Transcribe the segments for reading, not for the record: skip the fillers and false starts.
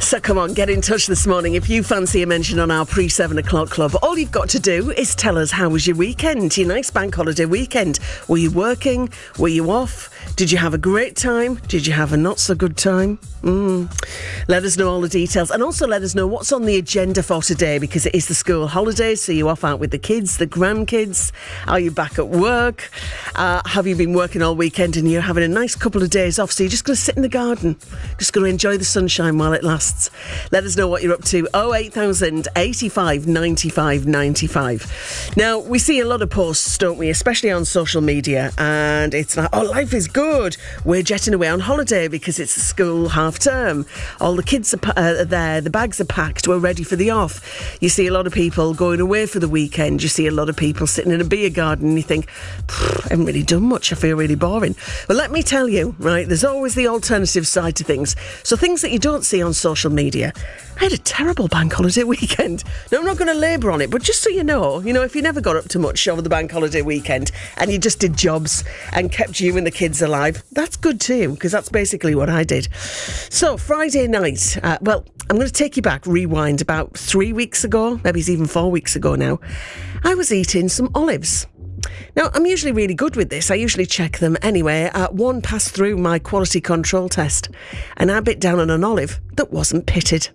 So come on, get in touch this morning if you fancy a mention on our pre-7 o'clock club. All you've got to do is tell us, how was your weekend, your nice bank holiday weekend? Were you working? Were you off? Did you have a great time? Did you have a not so good time? Let us know all the details, and also let us know what's on the agenda for today, because it is the school holidays. So you off out with the kids, the grandkids? Are you back at work? Have you been working all weekend and you're having a nice couple of days off, so you're just going to sit in the garden, just going to enjoy the sunshine while it lasts? Let us know what you're up to. 08000 85 95 95. Now, we see a lot of posts, don't we, especially on social media, and it's like, oh, life is good, we're jetting away on holiday because it's a school half term, all the kids are there, the bags are packed, we're ready for the off. You see a lot of people going away for the weekend, you see a lot of people sitting in a beer garden, and you think, I haven't really done much, I feel really boring. Well, let me tell you, right, there's always the alternative side to things. So things that you don't see on social media. I had a terrible bank holiday weekend. Now, I'm not going to labour on it, but just so you know, if you never got up to much over the bank holiday weekend and you just did jobs and kept you and the kids alive, that's good too, because that's basically what I did. So, Friday night, I'm going to take you back, rewind, about 3 weeks ago, maybe it's even 4 weeks ago now. I was eating some olives. Now, I'm usually really good with this. I usually check them anyway. One passed through my quality control test, and I bit down on an olive that wasn't pitted.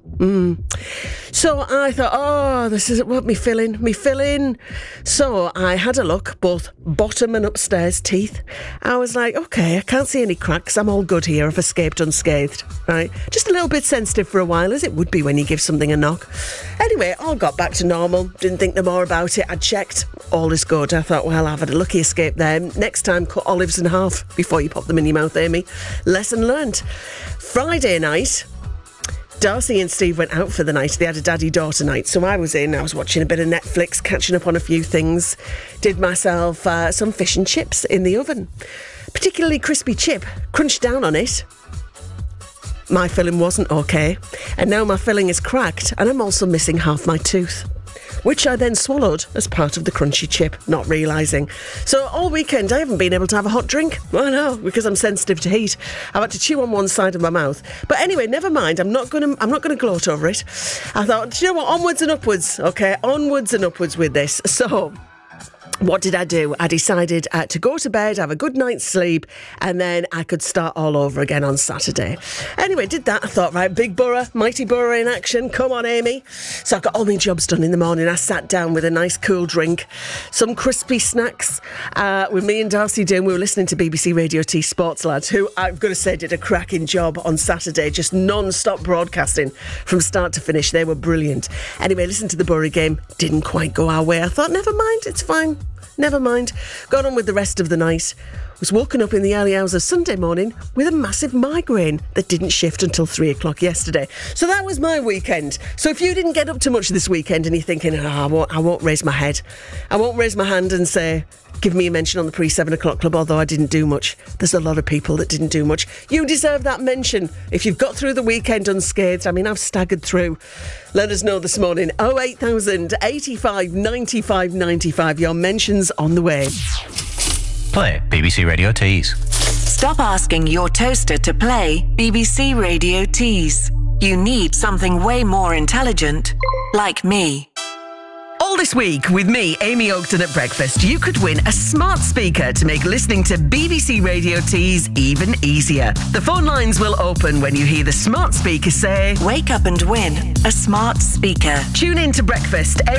So I thought, this is what me filling. So I had a look, both bottom and upstairs teeth. I was like, okay, I can't see any cracks. I'm all good here. I've escaped unscathed, right? Just a little bit sensitive for a while, as it would be when you give something a knock. Anyway, all got back to normal. Didn't think no more about it. I checked. All is good. I thought, well, I've had a lucky escape there. Next time, cut olives in half before you pop them in your mouth, Amy. Lesson learnt. Friday night, Darcy and Steve went out for the night. They had a daddy-daughter night. So I was watching a bit of Netflix, catching up on a few things. Did myself some fish and chips in the oven. Particularly crispy chip. Crunched down on it. My filling wasn't okay. And now my filling is cracked, and I'm also missing half my tooth, which I then swallowed as part of the crunchy chip, not realising. So all weekend I haven't been able to have a hot drink. I know, because I'm sensitive to heat. I've had to chew on one side of my mouth. But anyway, never mind. I'm not gonna gloat over it. I thought, do you know what? Onwards and upwards. Okay, onwards and upwards with this. So, what did I do? I decided to go to bed, have a good night's sleep, and then I could start all over again on Saturday. Anyway, did that. I thought, right, big borough, mighty borough in action. Come on, Amy. So I got all my jobs done in the morning. I sat down with a nice cool drink, some crispy snacks with me and Darcy doing. We were listening to BBC Radio T Sports Lads, who I've got to say did a cracking job on Saturday, just non-stop broadcasting from start to finish. They were brilliant. Anyway, listened to the Bury game. Didn't quite go our way. I thought, never mind, it's fine. Never mind. Got on with the rest of the night. Was woken up in the early hours of Sunday morning with a massive migraine that didn't shift until 3 o'clock yesterday. So that was my weekend. So if you didn't get up to much this weekend and you're thinking, I won't raise my head, I won't raise my hand and say, give me a mention on the pre-7 o'clock club, although I didn't do much. There's a lot of people that didn't do much. You deserve that mention. If you've got through the weekend unscathed, I've staggered through. Let us know this morning. 08000 85 95 95. Your mentions on the way. Play BBC Radio Tees. Stop asking your toaster to play BBC Radio Tees. You need something way more intelligent, like me. All this week with me, Amy Oakton at breakfast, you could win a smart speaker to make listening to BBC Radio Tees even easier. The phone lines will open when you hear the smart speaker say, "Wake up and win a smart speaker." Tune in to breakfast